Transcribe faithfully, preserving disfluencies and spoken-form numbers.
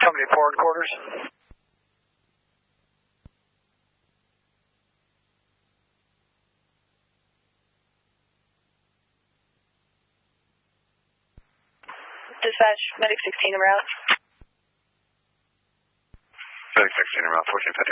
Company forward quarters. Dispatch, Medic sixteen en route. Medic sixteen en route, fourteen fifty.